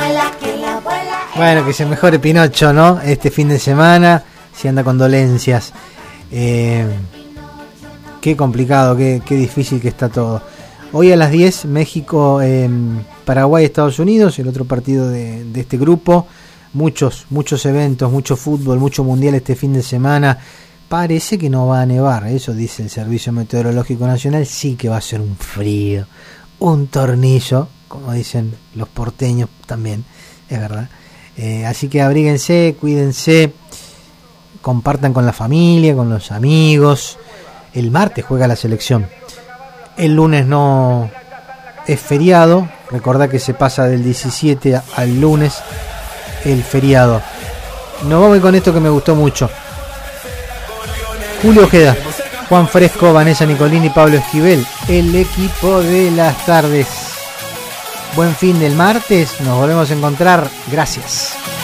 Bueno, que se mejore Pinocho, ¿no? Este fin de semana, si anda con dolencias. Qué complicado, qué difícil que está todo. Hoy a las 10, México, Paraguay, Estados Unidos, el otro partido de este grupo. Muchos eventos, mucho fútbol, mucho mundial este fin de semana. Parece que no va a nevar, eso dice el Servicio Meteorológico Nacional. Sí que va a ser un frío, un tornillo, como dicen los porteños también, es verdad. Así que abríguense, cuídense, compartan con la familia, con los amigos. El martes juega la selección. El lunes no es feriado. Recordá que se pasa del 17 al lunes el feriado. Nos vamos con esto que me gustó mucho. Julio Ojeda, Juan Fresco, Vanessa Nicolini, Pablo Esquivel, el equipo de las tardes. Buen fin del martes, nos volvemos a encontrar. Gracias.